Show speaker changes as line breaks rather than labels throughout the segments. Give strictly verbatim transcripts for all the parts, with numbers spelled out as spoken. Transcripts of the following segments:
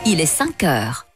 il est cinq heures.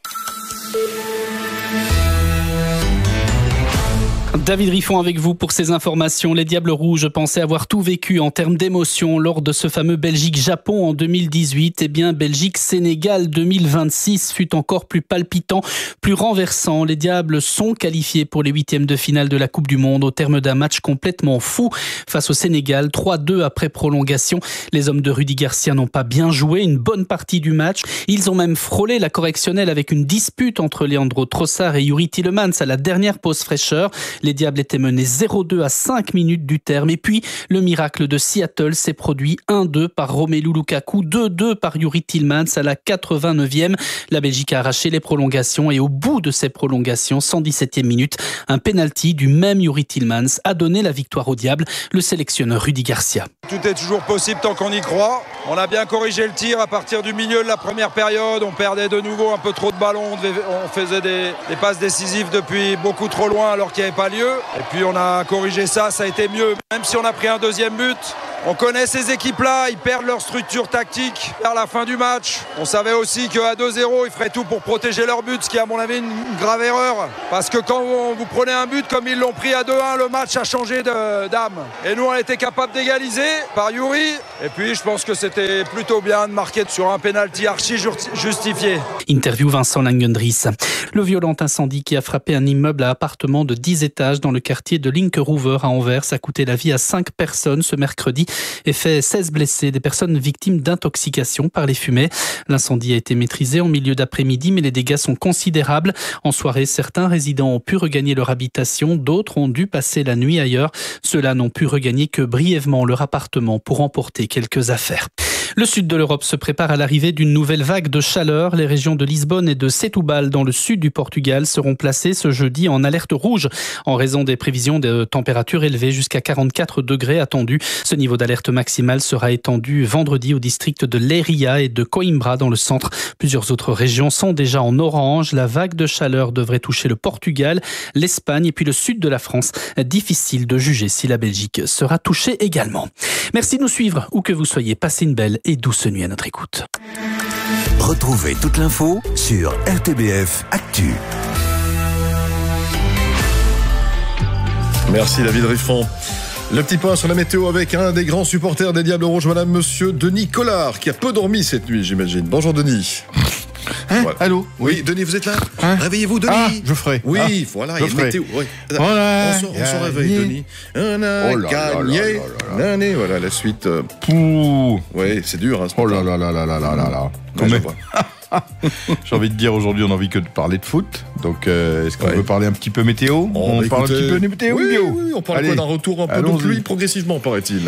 David Riffon avec vous pour ces informations. Les Diables Rouges pensaient avoir tout vécu en termes d'émotion lors de ce fameux Belgique-Japon en deux mille dix-huit. Eh bien, Belgique-Sénégal deux mille vingt-six fut encore plus palpitant, plus renversant. Les Diables sont qualifiés pour les huitièmes de finale de la Coupe du Monde au terme d'un match complètement fou face au Sénégal. trois deux après prolongation. Les hommes de Rudy Garcia n'ont pas bien joué une bonne partie du match. Ils ont même frôlé la correctionnelle avec une dispute entre Leandro Trossard et Youri Tielemans à la dernière pause fraîcheur. Les Diables étaient menés zéro deux à cinq minutes du terme. Et puis, le miracle de Seattle s'est produit un deux par Romelu Lukaku, deux deux par Youri Tielemans à la quatre-vingt-neuvième. La Belgique a arraché les prolongations et au bout de ces prolongations, cent dix-septième minute, un pénalty du même Youri Tielemans a donné la victoire aux Diables, le sélectionneur Rudy Garcia.
Tout est toujours possible tant qu'on y croit. On a bien corrigé le tir à partir du milieu de la première période. On perdait de nouveau un peu trop de ballons. On, devait, on faisait des, des passes décisives depuis beaucoup trop loin alors qu'il n'y avait pas lieu. Et puis on a corrigé ça, ça a été mieux. Même si on a pris un deuxième but, on connaît ces équipes-là, ils perdent leur structure tactique vers la fin du match. On savait aussi qu'à deux zéro, ils feraient tout pour protéger leur but, ce qui est à mon avis une grave erreur. Parce que quand vous prenez un but comme ils l'ont pris à deux un, le match a changé de, d'âme. Et nous, on était capable d'égaliser par Youri. Et puis, je pense que c'était plutôt bien de marquer sur un pénalty archi justifié.
Interview Vincent Langendries. Le violent incendie qui a frappé un immeuble à appartements de dix étages dans le quartier de Linkeroever à Anvers a coûté la vie à cinq personnes ce mercredi et fait seize blessés, des personnes victimes d'intoxication par les fumées. L'incendie a été maîtrisé en milieu d'après-midi, mais les dégâts sont considérables. En soirée, certains résidents ont pu regagner leur habitation, d'autres ont dû passer la nuit ailleurs. Ceux-là n'ont pu regagner que brièvement leur appartement pour emporter quelques affaires. Le sud de l'Europe se prépare à l'arrivée d'une nouvelle vague de chaleur. Les régions de Lisbonne et de Setúbal dans le sud du Portugal seront placées ce jeudi en alerte rouge en raison des prévisions de températures élevées jusqu'à quarante-quatre degrés attendus. Ce niveau d'alerte maximale sera étendu vendredi au district de Leiria et de Coimbra dans le centre. Plusieurs autres régions sont déjà en orange. La vague de chaleur devrait toucher le Portugal, l'Espagne et puis le sud de la France. Difficile de juger si la Belgique sera touchée également. Merci de nous suivre où que vous soyez. Passez une belle et douce nuit à notre écoute.
Retrouvez toute l'info sur R T B F Actu.
Merci David Riffon. Le petit point sur la météo avec un des grands supporters des Diables Rouges, madame, monsieur Denis Collard, qui a peu dormi cette nuit, j'imagine. Bonjour Denis.
Hein
Voilà.
Allô.
Oui, Denis, vous êtes là
Hein
Réveillez-vous, Denis.
Ah, je ferai.
Oui,
ah,
voilà,
je
il y a
ferai.
météo. Oui.
Voilà,
on se, on se réveille, Denis. On a
Oh là
gagné
là là là là.
l'année. Voilà, la suite. Euh...
Pouh.
Oui, c'est dur. Hein, ce
Oh là
matin.
là là là là là là là.
Ouais,
Non,
je
mais-
vois.
J'ai envie de dire, aujourd'hui, on n'a envie que de parler de foot. Donc, euh, est-ce qu'on
Ouais.
veut parler un petit peu météo On
bah,
parle
écoutez,
un petit peu de météo
Oui,
vidéo.
oui, on parle
Allez.
quoi d'un retour un peu de
Allons-y.
pluie progressivement, paraît-il.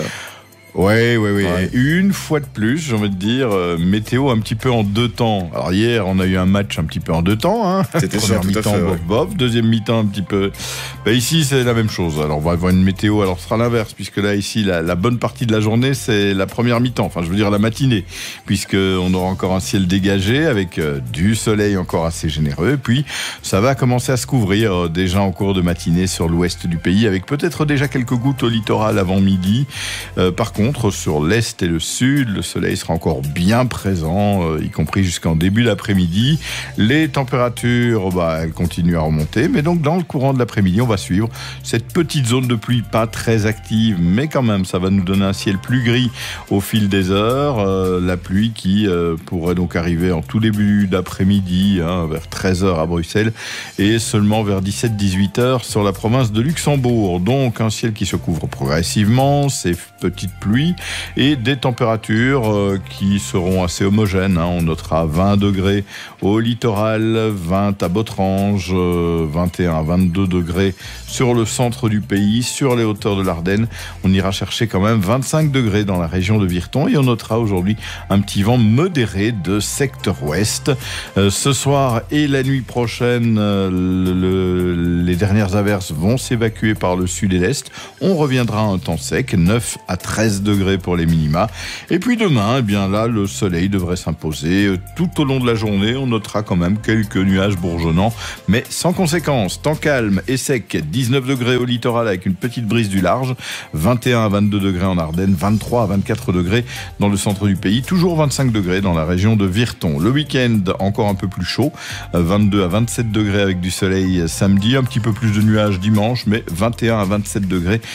Oui, oui, oui.
Ouais.
Une fois de plus, j'ai envie de dire, euh, météo un petit peu en deux temps. Alors hier, on a eu un match un petit peu en deux temps. Hein.
C'était ça,
Première
tout à
mi-temps,
fait,
bof,
ouais.
bof. Deuxième mi-temps, un petit peu. Bah, ici, c'est la même chose. Alors, on va avoir une météo. Alors, ce sera l'inverse, puisque là, ici, la, la bonne partie de la journée, c'est la première mi-temps. Enfin, je veux dire la matinée, puisqu'on aura encore un ciel dégagé avec euh, du soleil encore assez généreux. Et puis, ça va commencer à se couvrir euh, déjà en cours de matinée sur l'ouest du pays, avec peut-être déjà quelques gouttes au littoral avant midi. Euh, par contre, sur l'est et le sud, le soleil sera encore bien présent, euh, y compris jusqu'en début d'après-midi. Les températures, bah, elles continuent à remonter, mais donc dans le courant de l'après-midi, on va suivre cette petite zone de pluie, pas très active, mais quand même, ça va nous donner un ciel plus gris au fil des heures. Euh, la pluie qui euh, pourrait donc arriver en tout début d'après-midi, hein, vers treize heures à Bruxelles, et seulement vers dix-sept à dix-huit heures sur la province de Luxembourg. Donc un ciel qui se couvre progressivement, ces petites pluies, et des températures euh, qui seront assez homogènes. Hein. On notera vingt degrés au littoral, vingt à Botrange, euh, vingt et un à vingt-deux degrés sur le centre du pays, sur les hauteurs de l'Ardenne. On ira chercher quand même vingt-cinq degrés dans la région de Virton, et on notera aujourd'hui un petit vent modéré de secteur ouest. Euh, ce soir et la nuit prochaine, euh, le, le, les dernières averses vont s'évacuer par le sud et l'est. On reviendra à un temps sec, neuf à treize treize degrés pour les minima. Et puis demain, eh bien là, le soleil devrait s'imposer. Tout au long de la journée, on notera quand même quelques nuages bourgeonnants, mais sans conséquence. Temps calme et sec, dix-neuf degrés au littoral avec une petite brise du large, vingt et un à vingt-deux degrés en Ardennes, vingt-trois à vingt-quatre degrés dans le centre du pays, toujours vingt-cinq degrés dans la région de Virton. Le week-end, encore un peu plus chaud, vingt-deux à vingt-sept degrés avec du soleil samedi, un petit peu plus de nuages dimanche, mais vingt et un à vingt-sept degrés